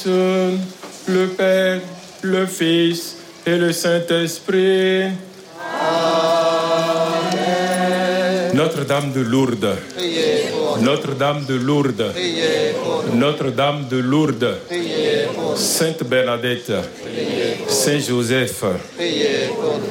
bénisse le Père, le Fils et le Saint-Esprit. Amen. Notre-Dame de Lourdes. Priez pour nous. Notre-Dame de Lourdes. Priez pour nous. Notre-Dame de Lourdes. Priez pour nous. Sainte Bernadette. Priez pour nous. Saint Joseph. Priez pour nous.